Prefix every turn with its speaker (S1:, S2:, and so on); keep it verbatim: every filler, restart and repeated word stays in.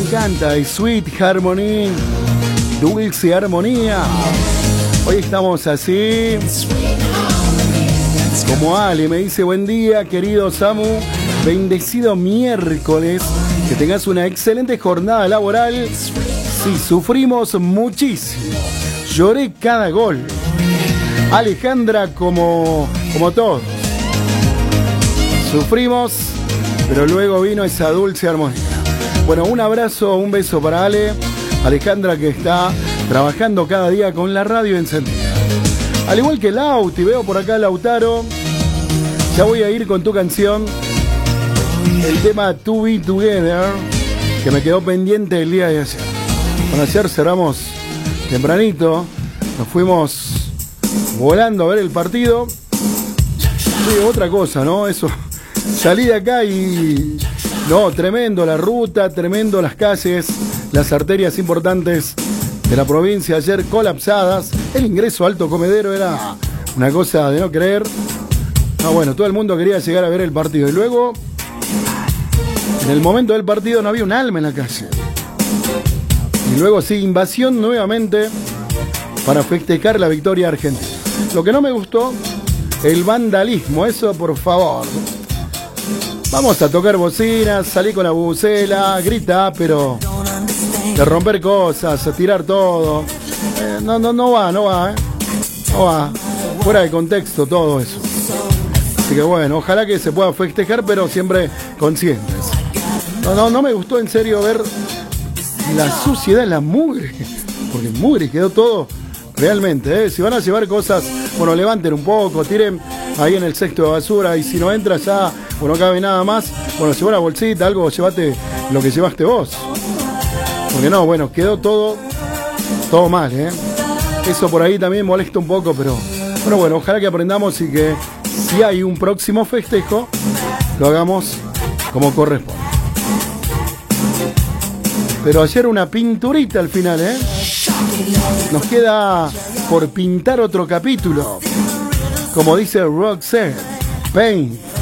S1: encanta, es Sweet Harmony, dulce armonía. Hoy estamos así, como Ale me dice, buen día, querido Samu, bendecido miércoles, que tengas una excelente jornada laboral. Sí, sufrimos muchísimo, lloré cada gol. Alejandra, como, como todos, sufrimos, pero luego vino esa dulce armonía. Bueno, un abrazo, un beso para Ale, Alejandra, que está trabajando cada día con la radio encendida. Al igual que Lauti, veo por acá Lautaro. Ya voy a ir con tu canción, el tema To Be Together, que me quedó pendiente el día de ayer. Bueno, ayer cerramos tempranito, nos fuimos volando a ver el partido. Sí, otra cosa, ¿no? Eso, salí de acá y... no, tremendo la ruta, tremendo las calles, las arterias importantes de la provincia ayer colapsadas. El ingreso a Alto Comedero era una cosa de no creer. Ah, bueno, todo el mundo quería llegar a ver el partido. Y luego, en el momento del partido no había un alma en la calle. Y luego sí, invasión nuevamente para festejar la victoria argentina. Lo que no me gustó, el vandalismo, eso por favor. Vamos a tocar bocinas, salir con la bubucela, grita, pero de romper cosas, a tirar todo. Eh, no, no, no va, no va, eh. No va. Fuera de contexto todo eso. Así que bueno, ojalá que se pueda festejar, pero siempre conscientes. No, no, no me gustó en serio ver la suciedad, la mugre. Porque mugre quedó todo realmente, ¿eh? Si van a llevar cosas, bueno, levanten un poco, tiren ahí en el cesto de basura. Y si no entra ya, o no cabe nada más, bueno, lleva una bolsita, algo, llévate lo que llevaste vos. Porque no, bueno, quedó todo, todo mal, ¿eh? Eso por ahí también molesta un poco, pero bueno, bueno, ojalá que aprendamos y que si hay un próximo festejo, lo hagamos como corresponde. Pero ayer una pinturita al final, ¿eh? Nos queda por pintar otro capítulo. Como dice Roxette, Paint